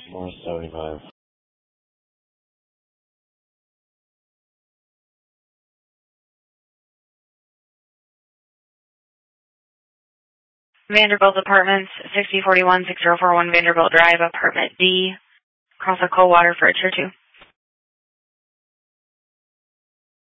More 75. Vanderbilt Apartments, 6041-6041 Vanderbilt Drive, Apartment D, across the Coldwater for a Tier 2.